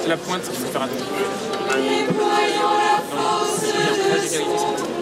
C'est la pointe qu'il faut faire attention. Non, il y a un village d'égalité.